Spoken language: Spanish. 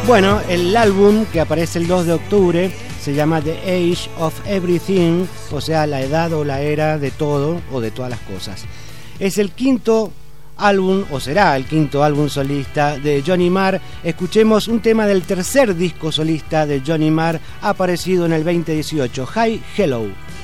Bueno, el álbum que aparece el 2 de octubre se llama The Age of Everything, o sea, la edad o la era de todo o de todas las cosas. Es el quinto álbum, o será el quinto álbum solista de Johnny Marr. Escuchemos un tema del tercer disco solista de Johnny Marr, aparecido en el 2018, Hi Hello.